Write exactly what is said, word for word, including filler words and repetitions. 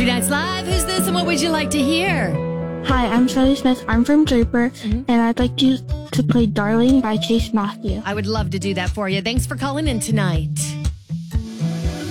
Nights Live. Who's this and what would you like to hear? Hi, I'm Shelly Smith. I'm from Draper, mm-hmm. and I'd like you to play Darling by Chase Matthew. I would love to do that for you. Thanks for calling in tonight.